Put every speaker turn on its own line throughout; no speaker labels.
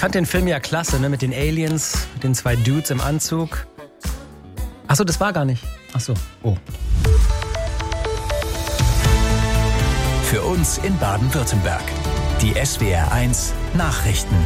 fand den Film ja klasse, ne? Mit den Aliens, mit den 2 Dudes im Anzug. Achso, das war gar nicht. Achso, oh.
Für uns in Baden-Württemberg. Die SWR1 Nachrichten.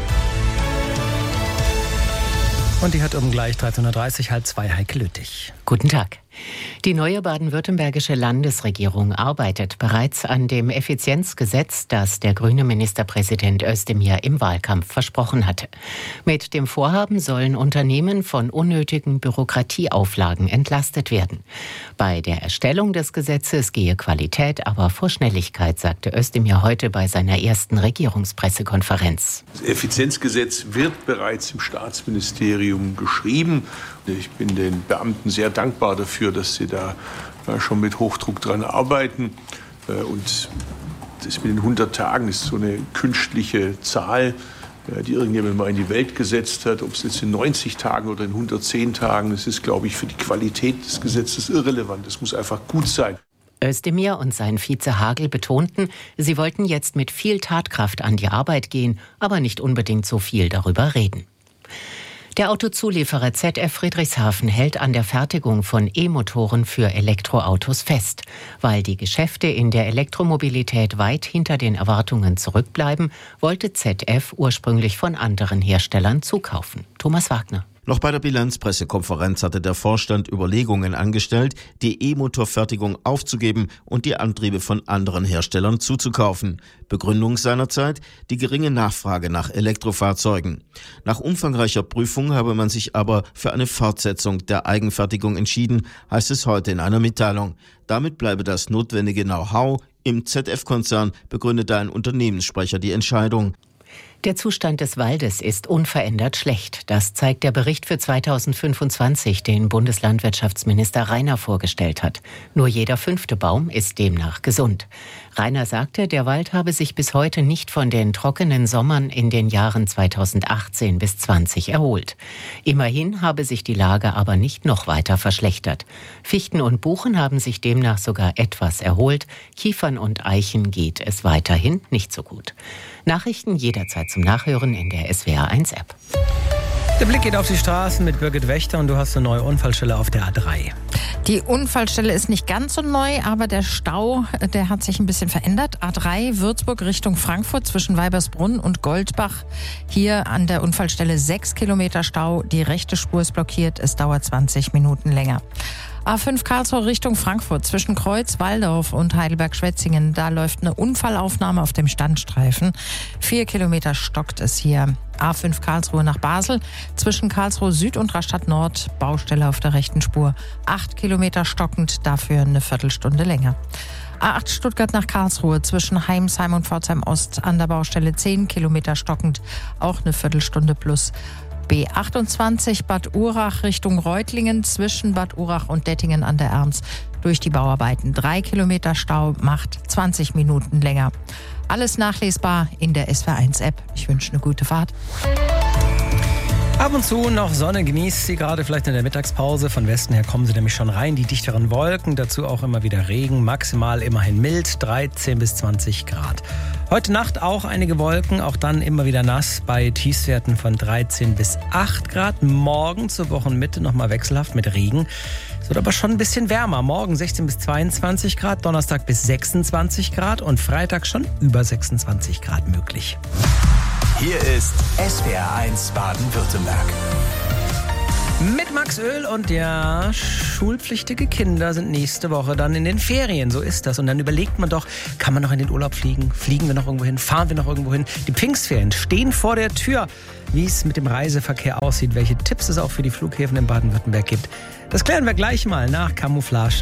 Und die hat um gleich 13.30 Uhr, 13:30 Heike Lüttich.
Guten Tag. Die neue baden-württembergische Landesregierung arbeitet bereits an dem Effizienzgesetz, das der grüne Ministerpräsident Özdemir im Wahlkampf versprochen hatte. Mit dem Vorhaben sollen Unternehmen von unnötigen Bürokratieauflagen entlastet werden. Bei der Erstellung des Gesetzes gehe Qualität aber vor Schnelligkeit, sagte Özdemir heute bei seiner ersten Regierungspressekonferenz.
Das Effizienzgesetz wird bereits im Staatsministerium geschrieben. Ich bin den Beamten sehr dankbar dafür, dass sie da schon mit Hochdruck dran arbeiten. Und das mit den 100 Tagen ist so eine künstliche Zahl, die irgendjemand mal in die Welt gesetzt hat. Ob es jetzt in 90 Tagen oder in 110 Tagen, das ist, glaube ich, für die Qualität des Gesetzes irrelevant. Es muss einfach gut sein.
Özdemir und sein Vize Hagel betonten, sie wollten jetzt mit viel Tatkraft an die Arbeit gehen, aber nicht unbedingt so viel darüber reden. Der Autozulieferer ZF Friedrichshafen hält an der Fertigung von E-Motoren für Elektroautos fest. Weil die Geschäfte in der Elektromobilität weit hinter den Erwartungen zurückbleiben, wollte ZF ursprünglich von anderen Herstellern zukaufen. Thomas Wagner.
Noch bei der Bilanzpressekonferenz hatte der Vorstand Überlegungen angestellt, die E-Motorfertigung aufzugeben und die Antriebe von anderen Herstellern zuzukaufen. Begründung seinerzeit die geringe Nachfrage nach Elektrofahrzeugen. Nach umfangreicher Prüfung habe man sich aber für eine Fortsetzung der Eigenfertigung entschieden, heißt es heute in einer Mitteilung. Damit bleibe das notwendige Know-how im ZF-Konzern, begründete ein Unternehmenssprecher die Entscheidung.
Der Zustand des Waldes ist unverändert schlecht. Das zeigt der Bericht für 2025, den Bundeslandwirtschaftsminister Rainer vorgestellt hat. Nur jeder 5. Baum ist demnach gesund. Rainer sagte, der Wald habe sich bis heute nicht von den trockenen Sommern in den Jahren 2018 bis 2020 erholt. Immerhin habe sich die Lage aber nicht noch weiter verschlechtert. Fichten und Buchen haben sich demnach sogar etwas erholt. Kiefern und Eichen geht es weiterhin nicht so gut. Nachrichten jederzeit zum Nachhören in der SWR1-App.
Der Blick geht auf die Straßen mit Birgit Wächter und du hast eine neue Unfallstelle auf der A3.
Die Unfallstelle ist nicht ganz so neu, aber der Stau, der hat sich ein bisschen verändert. A3 Würzburg Richtung Frankfurt zwischen Weibersbrunn und Goldbach. Hier an der Unfallstelle 6 Kilometer Stau. Die rechte Spur ist blockiert. Es dauert 20 Minuten länger. A5 Karlsruhe Richtung Frankfurt zwischen Kreuz, Walldorf und Heidelberg-Schwetzingen. Da läuft eine Unfallaufnahme auf dem Standstreifen. 4 Kilometer stockt es hier. A5 Karlsruhe nach Basel zwischen Karlsruhe Süd und Rastatt Nord. Baustelle auf der rechten Spur. 8 Kilometer stockend, dafür eine Viertelstunde länger. A8 Stuttgart nach Karlsruhe zwischen Heimsheim und Pforzheim Ost an der Baustelle 10 Kilometer stockend. Auch eine Viertelstunde plus. B28 Bad Urach Richtung Reutlingen zwischen Bad Urach und Dettingen an der Erms. Durch die Bauarbeiten 3 Kilometer Stau macht 20 Minuten länger. Alles nachlesbar in der SWR1-App. Ich wünsche eine gute Fahrt.
Ab und zu noch Sonne, genießt sie gerade vielleicht in der Mittagspause. Von Westen her kommen sie nämlich schon rein, die dichteren Wolken. Dazu auch immer wieder Regen, maximal immerhin mild, 13 bis 20 Grad. Heute Nacht auch einige Wolken, auch dann immer wieder nass bei Tiefstwerten von 13 bis 8 Grad. Morgen zur Wochenmitte nochmal wechselhaft mit Regen. Es wird aber schon ein bisschen wärmer. Morgen 16 bis 22 Grad, Donnerstag bis 26 Grad und Freitag schon über 26 Grad möglich.
Hier ist SWR1 Baden-Württemberg.
Mit Max Öl und ja, schulpflichtige Kinder sind nächste Woche dann in den Ferien. So ist das. Und dann überlegt man doch, kann man noch in den Urlaub fliegen? Fliegen wir noch irgendwo hin? Fahren wir noch irgendwo hin? Die Pfingstferien stehen vor der Tür. Wie es mit dem Reiseverkehr aussieht, welche Tipps es auch für die Flughäfen in Baden-Württemberg gibt, das klären wir gleich mal nach Camouflage